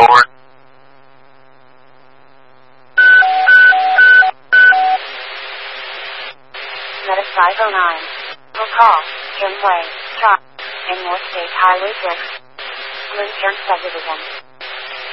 forward. Meta 509. Will call Jim Way, Drive, and North State Highway 6. Blue Turn Subdivision.